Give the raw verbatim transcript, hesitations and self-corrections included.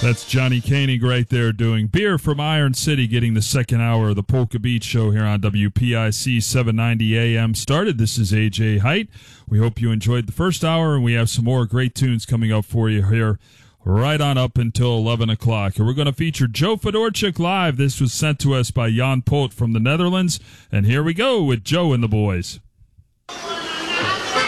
That's Johnny Koenig right there doing Beer from Iron City, getting the second hour of the Polka Beach Show here on W P I C seven ninety A M started. This is A J Height. We hope you enjoyed the first hour, and we have some more great tunes coming up for you here right on up until eleven o'clock. And we're going to feature Joe Fedorchik live. This was sent to us by Jan Polt from the Netherlands. And here we go with Joe and the boys.